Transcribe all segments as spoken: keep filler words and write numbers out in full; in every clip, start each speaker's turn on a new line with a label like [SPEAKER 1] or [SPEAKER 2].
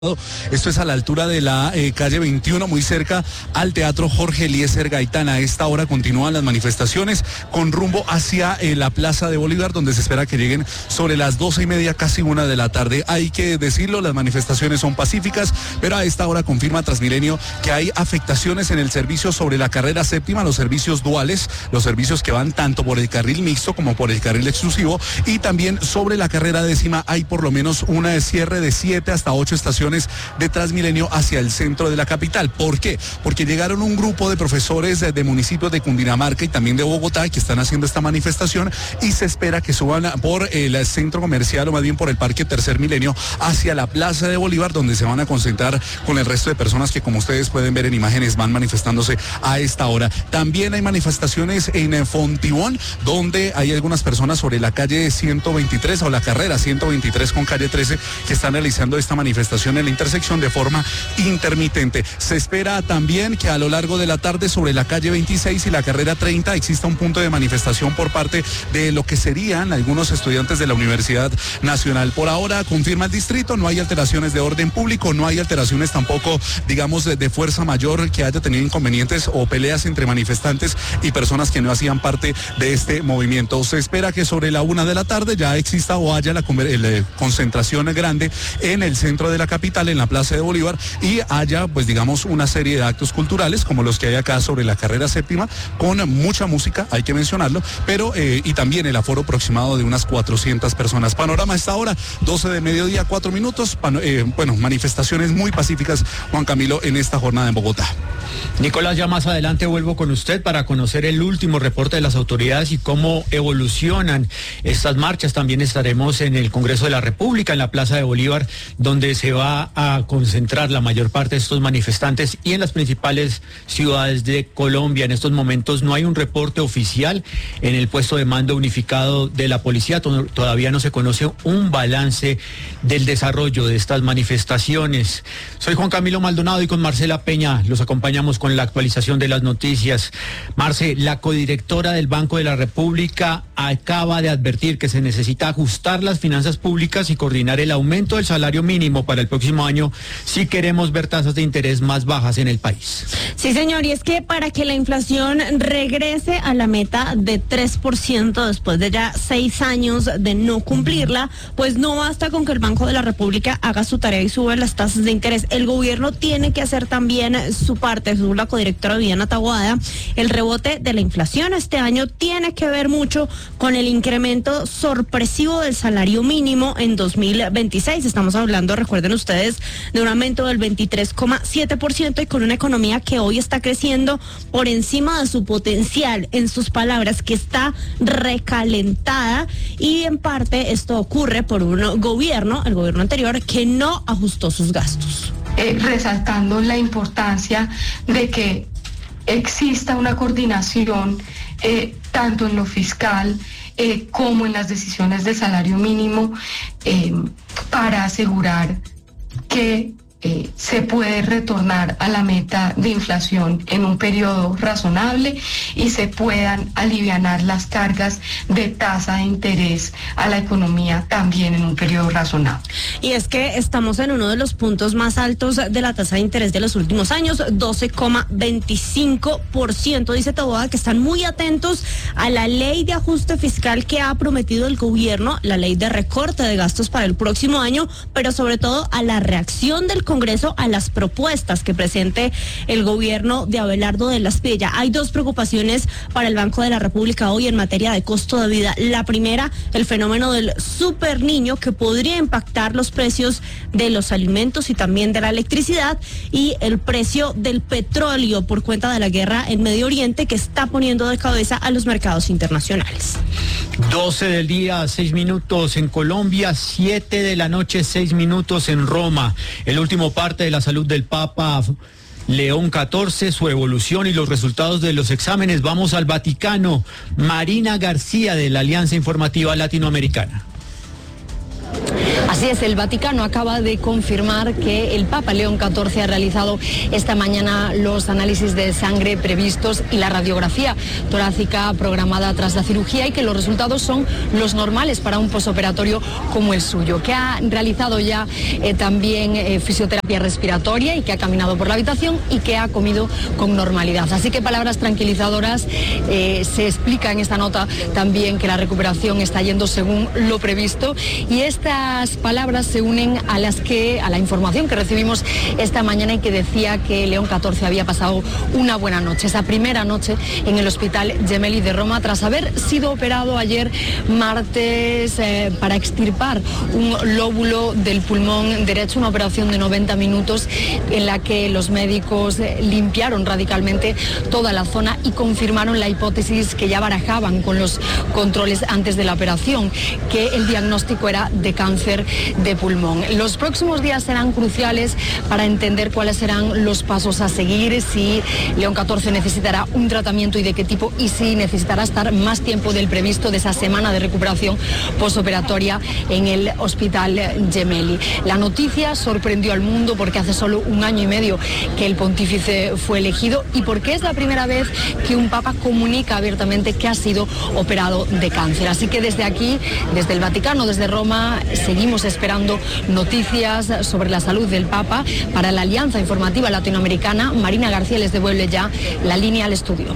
[SPEAKER 1] Esto es a la altura de la eh, calle veintiuno, muy cerca al Teatro Jorge Eliezer Gaitán. A esta hora continúan las manifestaciones con rumbo hacia eh, la Plaza de Bolívar, donde se espera que lleguen sobre las doce y media, casi una de la tarde. Hay que decirlo, las manifestaciones son pacíficas, pero a esta hora confirma Transmilenio que hay afectaciones en el servicio sobre la carrera séptima, los servicios duales, los servicios que van tanto por el carril mixto como por el carril exclusivo, y también sobre la carrera décima hay por lo menos un cierre de siete hasta ocho estaciones de Transmilenio hacia el centro de la capital. ¿Por qué? Porque llegaron un grupo de profesores de, de municipios de Cundinamarca y también de Bogotá que están haciendo esta manifestación, y se espera que suban por el centro comercial, o más bien por el Parque Tercer Milenio, hacia la Plaza de Bolívar, donde se van a concentrar con el resto de personas que, como ustedes pueden ver en imágenes, van manifestándose a esta hora. También hay manifestaciones en Fontibón, donde hay algunas personas sobre la calle ciento veintitrés o la carrera ciento veintitrés con calle trece que están realizando esta manifestación en la intersección de forma intermitente. Se espera también que a lo largo de la tarde sobre la calle veintiséis y la carrera treinta exista un punto de manifestación por parte de lo que serían algunos estudiantes de la Universidad Nacional. Por ahora, confirma el distrito, no hay alteraciones de orden público, no hay alteraciones tampoco, digamos, de, de fuerza mayor que haya tenido inconvenientes o peleas entre manifestantes y personas que no hacían parte de este movimiento. Se espera que sobre la una de la tarde ya exista o haya la, la concentración grande en el centro de la capital, en la Plaza de Bolívar, y haya, pues digamos, una serie de actos culturales como los que hay acá sobre la carrera séptima, con mucha música, hay que mencionarlo, pero eh, y también el aforo aproximado de unas cuatrocientas personas. Panorama a esta hora, doce de mediodía, cuatro minutos, eh, bueno, manifestaciones muy pacíficas, Juan Camilo, en esta jornada en Bogotá.
[SPEAKER 2] Nicolás, ya más adelante vuelvo con usted para conocer el último reporte de las autoridades y cómo evolucionan estas marchas. También estaremos en el Congreso de la República, en la Plaza de Bolívar, donde se va a concentrar la mayor parte de estos manifestantes, y en las principales ciudades de Colombia. En estos momentos no hay un reporte oficial en el puesto de mando unificado de la policía. Todavía no se conoce un balance del desarrollo de estas manifestaciones. Soy Juan Camilo Maldonado y con Marcela Peña los acompañamos con la actualización de las noticias. Marce, la codirectora del Banco de la República acaba de advertir que se necesita ajustar las finanzas públicas y coordinar el aumento del salario mínimo para el próximo año si queremos ver tasas de interés más bajas en el país.
[SPEAKER 3] Sí, señor, y es que para que la inflación regrese a la meta de tres por ciento después de ya seis años de no cumplirla, pues no basta con que el Banco de la República haga su tarea y suba las tasas de interés. El gobierno tiene que hacer también su parte, según la codirectora Viviana Taboada. El rebote de la inflación este año tiene que ver mucho con el incremento sorpresivo del salario mínimo en dos mil veintiséis. Estamos hablando, recuerden ustedes, de un aumento del veintitrés coma siete por ciento y con una economía que hoy está creciendo por encima de su potencial. En sus palabras, que está recalentada, y en parte esto ocurre por un gobierno, el gobierno anterior, que no ajustó sus gastos.
[SPEAKER 4] Eh, resaltando la importancia de que exista una coordinación eh, tanto en lo fiscal eh, como en las decisiones de salario mínimo eh, para asegurar que eh, se puede retornar a la meta de inflación en un periodo razonable y se puedan alivianar las cargas de tasa de interés a la economía también en un periodo razonable.
[SPEAKER 3] Y es que estamos en uno de los puntos más altos de la tasa de interés de los últimos años, doce coma veinticinco por ciento. Dice Taboada que están muy atentos a la ley de ajuste fiscal que ha prometido el gobierno, la ley de recorte de gastos para el próximo año, pero sobre todo a la reacción del Congreso a las propuestas que presente el gobierno de Abelardo de la Espriella. Hay dos preocupaciones para el Banco de la República hoy en materia de costo de vida. La primera, el fenómeno del super niño, que podría impactar los precios de los alimentos y también de la electricidad, y el precio del petróleo por cuenta de la guerra en Medio Oriente, que está poniendo de cabeza a los mercados internacionales.
[SPEAKER 2] doce del día, seis minutos en Colombia, siete de la noche, seis minutos en Roma. El último parte de la salud del Papa León catorce, su evolución y los resultados de los exámenes. Vamos al Vaticano. Marina García, de la Alianza Informativa Latinoamericana.
[SPEAKER 5] Así es, el Vaticano acaba de confirmar que el Papa León catorce ha realizado esta mañana los análisis de sangre previstos y la radiografía torácica programada tras la cirugía y que los resultados son los normales para un posoperatorio como el suyo, que ha realizado ya eh, también eh, fisioterapia respiratoria y que ha caminado por la habitación y que ha comido con normalidad. Así que palabras tranquilizadoras. Eh, se explica en esta nota también que la recuperación está yendo según lo previsto y estas palabras se unen a las que a la información que recibimos esta mañana y que decía que León catorce había pasado una buena noche, esa primera noche en el Hospital Gemelli de Roma tras haber sido operado ayer martes eh, para extirpar un lóbulo del pulmón derecho, una operación de noventa minutos en la que los médicos eh, limpiaron radicalmente toda la zona y confirmaron la hipótesis que ya barajaban con los controles antes de la operación, que el diagnóstico era de cáncer de pulmón. Los próximos días serán cruciales para entender cuáles serán los pasos a seguir, si León catorce necesitará un tratamiento y de qué tipo, y si necesitará estar más tiempo del previsto de esa semana de recuperación posoperatoria en el Hospital Gemelli. La noticia sorprendió al mundo porque hace solo un año y medio que el pontífice fue elegido y porque es la primera vez que un papa comunica abiertamente que ha sido operado de cáncer. Así que desde aquí, desde el Vaticano, desde Roma, seguimos esperando noticias sobre la salud del Papa. Para la Alianza Informativa Latinoamericana, Marina García les devuelve ya la línea al estudio.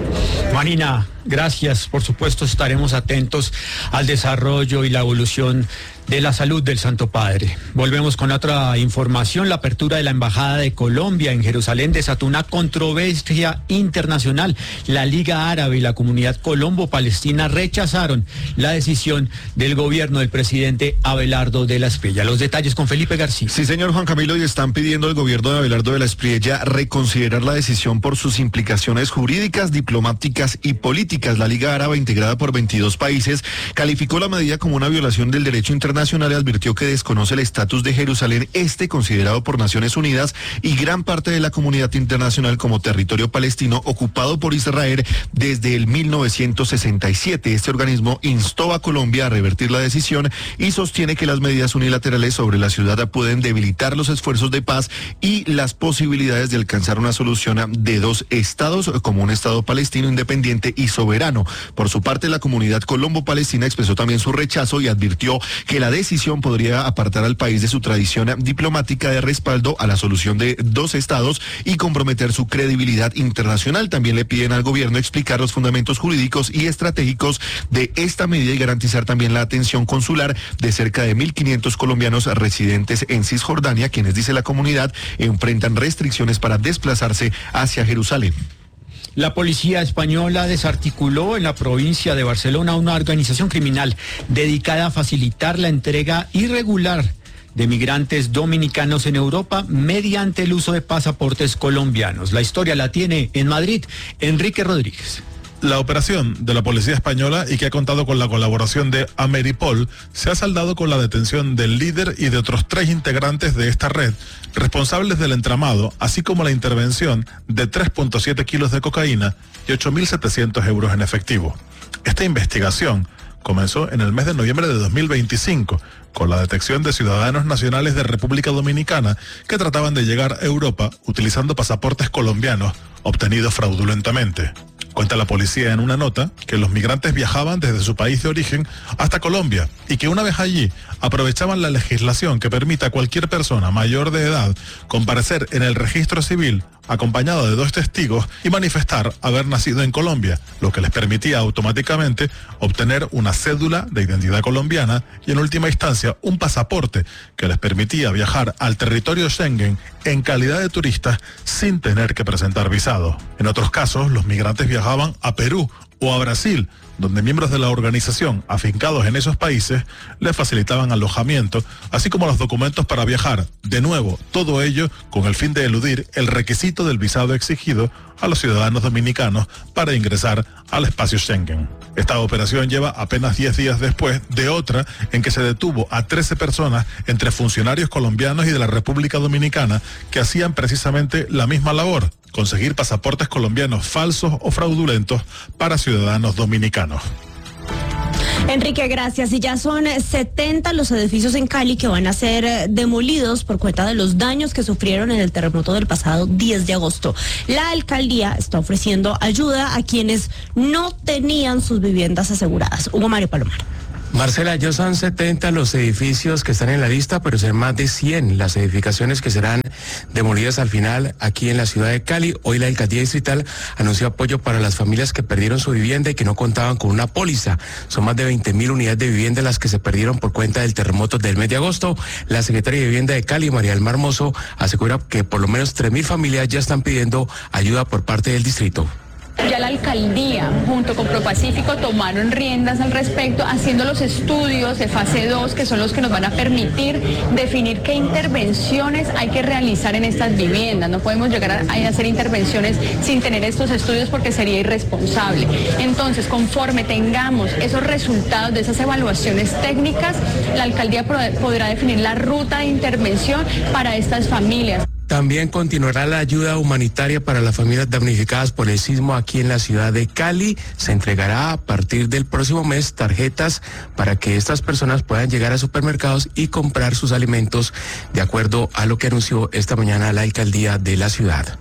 [SPEAKER 2] Marina, gracias. Por supuesto, estaremos atentos al desarrollo y la evolución de la salud del Santo Padre. Volvemos con otra información. La apertura de la Embajada de Colombia en Jerusalén desató una controversia internacional. La Liga Árabe y la comunidad colombo-palestina rechazaron la decisión del gobierno del presidente Abelardo de la Espriella. Los detalles con Felipe García.
[SPEAKER 6] Sí, señor Juan Camilo, y están pidiendo al gobierno de Abelardo de la Espriella reconsiderar la decisión por sus implicaciones jurídicas, diplomáticas y políticas. La Liga Árabe, integrada por veintidós países, calificó la medida como una violación del derecho internacional y advirtió que desconoce el estatus de Jerusalén Este, considerado por Naciones Unidas y gran parte de la comunidad internacional como territorio palestino ocupado por Israel desde el mil novecientos sesenta y siete. Este organismo instó a Colombia a revertir la decisión y sostiene que las medidas unilaterales sobre la ciudad pueden debilitar los esfuerzos de paz y las posibilidades de alcanzar una solución de dos estados, como un estado palestino independiente y soberano. Por su parte, la comunidad colombo-palestina expresó también su rechazo y advirtió que la decisión podría apartar al país de su tradición diplomática de respaldo a la solución de dos estados y comprometer su credibilidad internacional. También le piden al gobierno explicar los fundamentos jurídicos y estratégicos de esta medida y garantizar también la atención consular de cerca de mil quinientos colombianos residentes en Cisjordania, quienes, dice la comunidad, enfrentan restricciones para desplazarse hacia Jerusalén.
[SPEAKER 2] La policía española desarticuló en la provincia de Barcelona una organización criminal dedicada a facilitar la entrega irregular de migrantes dominicanos en Europa mediante el uso de pasaportes colombianos. La historia la tiene en Madrid Enrique Rodríguez.
[SPEAKER 7] La operación de la policía española, y que ha contado con la colaboración de Ameripol, se ha saldado con la detención del líder y de otros tres integrantes de esta red, responsables del entramado, así como la intervención de tres punto siete kilos de cocaína y ocho mil setecientos euros en efectivo. Esta investigación comenzó en el mes de noviembre de dos mil veinticinco, con la detección de ciudadanos nacionales de República Dominicana que trataban de llegar a Europa utilizando pasaportes colombianos obtenidos fraudulentamente. Cuenta la policía en una nota que los migrantes viajaban desde su país de origen hasta Colombia y que una vez allí aprovechaban la legislación que permite a cualquier persona mayor de edad comparecer en el registro civil acompañado de dos testigos y manifestar haber nacido en Colombia, lo que les permitía automáticamente obtener una cédula de identidad colombiana y en última instancia un pasaporte que les permitía viajar al territorio Schengen en calidad de turistas sin tener que presentar visado. En otros casos, los migrantes viajaban a Perú o a Brasil, donde miembros de la organización afincados en esos países les facilitaban alojamiento, así como los documentos para viajar. De nuevo, todo ello con el fin de eludir el requisito del visado exigido a los ciudadanos dominicanos para ingresar al espacio Schengen. Esta operación lleva apenas diez días después de otra en que se detuvo a trece personas entre funcionarios colombianos y de la República Dominicana que hacían precisamente la misma labor: conseguir pasaportes colombianos falsos o fraudulentos para ciudadanos dominicanos.
[SPEAKER 3] Enrique, gracias. Y ya son setenta los edificios en Cali que van a ser demolidos por cuenta de los daños que sufrieron en el terremoto del pasado diez de agosto. La alcaldía está ofreciendo ayuda a quienes no tenían sus viviendas aseguradas. Hugo Mario Palomar.
[SPEAKER 8] Marcela, ya son setenta los edificios que están en la lista, pero serán más de cien las edificaciones que serán demolidas al final aquí en la ciudad de Cali. Hoy la alcaldía distrital anunció apoyo para las familias que perdieron su vivienda y que no contaban con una póliza. Son más de veinte mil unidades de vivienda las que se perdieron por cuenta del terremoto del mes de agosto. La secretaria de Vivienda de Cali, María del Mar Mozo, asegura que por lo menos tres mil familias ya están pidiendo ayuda por parte del distrito.
[SPEAKER 9] Ya la alcaldía, junto con ProPacífico, tomaron riendas al respecto, haciendo los estudios de fase dos, que son los que nos van a permitir definir qué intervenciones hay que realizar en estas viviendas. No podemos llegar a, a hacer intervenciones sin tener estos estudios porque sería irresponsable. Entonces, conforme tengamos esos resultados de esas evaluaciones técnicas, la alcaldía podrá definir la ruta de intervención para estas familias.
[SPEAKER 8] También continuará la ayuda humanitaria para las familias damnificadas por el sismo aquí en la ciudad de Cali. Se entregará a partir del próximo mes tarjetas para que estas personas puedan llegar a supermercados y comprar sus alimentos, de acuerdo a lo que anunció esta mañana la alcaldía de la ciudad.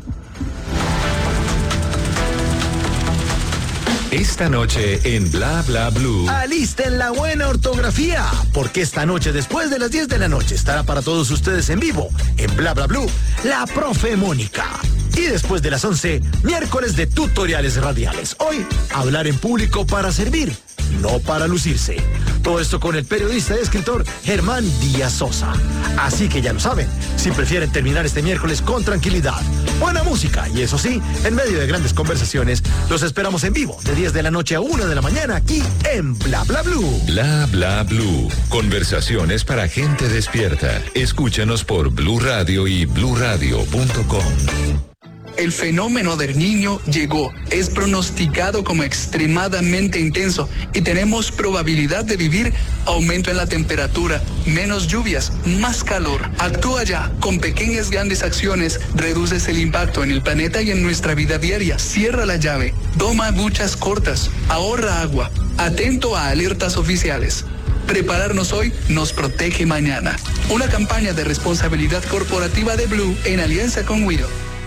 [SPEAKER 10] Esta noche en Bla Bla Blue.
[SPEAKER 11] Alisten la buena ortografía, porque esta noche después de las diez de la noche estará para todos ustedes en vivo en Bla Bla Blue la profe Mónica. Y después de las once, miércoles de tutoriales radiales. Hoy, hablar en público para servir, no para lucirse. Todo esto con el periodista y escritor Germán Díaz Sosa. Así que ya lo saben, si prefieren terminar este miércoles con tranquilidad, buena música y eso sí, en medio de grandes conversaciones, los esperamos en vivo de diez de la noche a una de la mañana aquí en Bla Bla Blue.
[SPEAKER 10] Bla Bla Blue. Conversaciones para gente despierta. Escúchanos por Blue Radio y blue radio punto com.
[SPEAKER 12] El fenómeno del Niño llegó, es pronosticado como extremadamente intenso y tenemos probabilidad de vivir aumento en la temperatura, menos lluvias, más calor. Actúa ya, con pequeñas grandes acciones reduces el impacto en el planeta y en nuestra vida diaria. Cierra la llave, toma duchas cortas, ahorra agua, atento a alertas oficiales. Prepararnos hoy nos protege mañana. Una campaña de responsabilidad corporativa de Blue en alianza con Wido.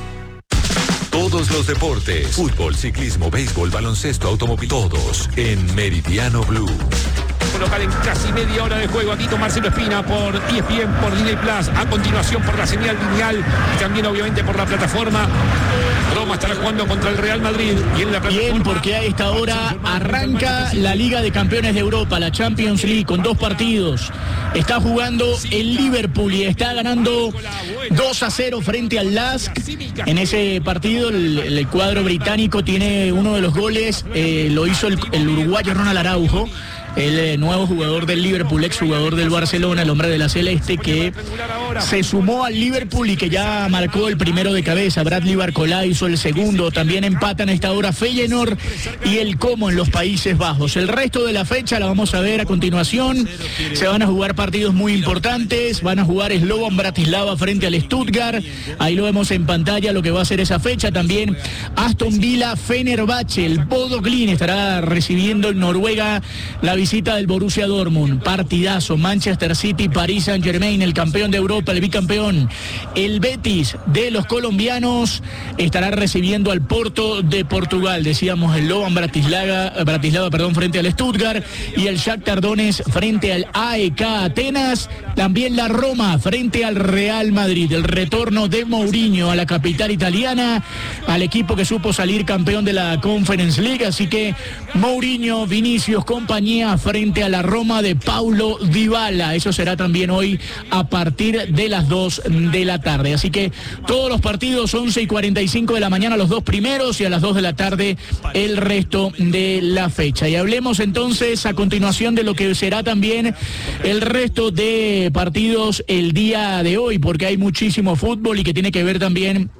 [SPEAKER 10] Todos los deportes, fútbol, ciclismo, béisbol, baloncesto, automóvil, todos en Meridiano Blue.
[SPEAKER 13] Local en casi media hora de juego. Aquí con Marcelo Espina por E S P N, por Disney Plus. A continuación por la señal lineal y también obviamente por la plataforma. Roma estará jugando contra el Real Madrid y en la plataforma.
[SPEAKER 2] Bien, porque a esta hora arranca la Liga de Campeones de Europa, la Champions League, con dos partidos. Está jugando el Liverpool y está ganando dos a cero frente al Lask. En ese partido el, el cuadro británico tiene uno de los goles, eh, lo hizo el, el uruguayo Ronald Araujo, el eh, nuevo jugador del Liverpool, exjugador del Barcelona, el hombre de la Celeste, que se sumó al Liverpool y que ya marcó el primero de cabeza. Bradley Barcola hizo el segundo. También empatan a esta hora Feyenoord y el Como en los Países Bajos. El resto de la fecha la vamos a ver a continuación. Se van a jugar partidos muy importantes. Van a jugar Slovan Bratislava frente al Stuttgart. Ahí lo vemos en pantalla lo que va a ser esa fecha. También Aston Villa Fenerbahce. El Bodo Glimt estará recibiendo en Noruega la visita del Borussia Dortmund. Partidazo. Manchester City, Paris Saint-Germain, el campeón de Europa, el bicampeón. El Betis de los colombianos estará recibiendo al Porto de Portugal. Decíamos el Slovan Bratislava, Bratislava perdón, frente al Stuttgart y el Shakhtar Donetsk frente al A E K Atenas. También la Roma frente al Real Madrid. El retorno de Mourinho a la capital italiana, al equipo que supo salir campeón de la Conference League. Así que Mourinho, Vinicius, compañía frente a la Roma de Paulo Dybala. Eso será también hoy a partir de las dos de la tarde. Así que todos los partidos, once y cuarenta y cinco de la mañana, los dos primeros, y a las dos de la tarde el resto de la fecha. Y hablemos entonces a continuación de lo que será también el resto de partidos el día de hoy, porque hay muchísimo fútbol y que tiene que ver también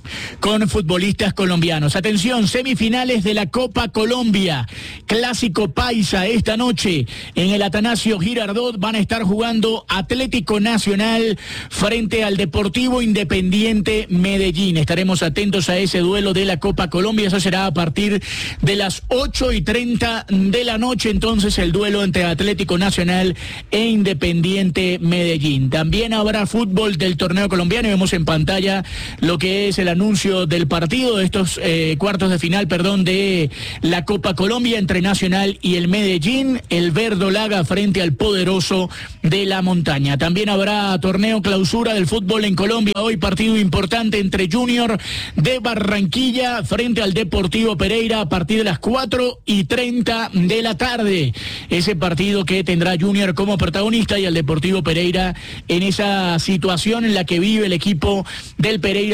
[SPEAKER 14] con futbolistas colombianos. Atención, semifinales de la Copa Colombia, Clásico Paisa esta noche en el Atanasio Girardot. Van a estar jugando Atlético Nacional frente al Deportivo Independiente Medellín. Estaremos atentos a ese duelo de la Copa Colombia. Eso será a partir de las ocho y treinta de la noche, entonces el duelo entre Atlético Nacional e Independiente Medellín. También habrá fútbol del torneo colombiano. Vemos en pantalla lo que es el anuncio del partido de estos eh, cuartos de final, perdón, de la Copa Colombia entre Nacional y el Medellín, el verdolaga frente al poderoso de la montaña. También habrá torneo clausura del fútbol en Colombia. Hoy partido importante entre Junior de Barranquilla frente al Deportivo Pereira a partir de las cuatro y treinta de la tarde. Ese partido que tendrá Junior como protagonista y al Deportivo Pereira en esa situación en la que vive el equipo del Pereira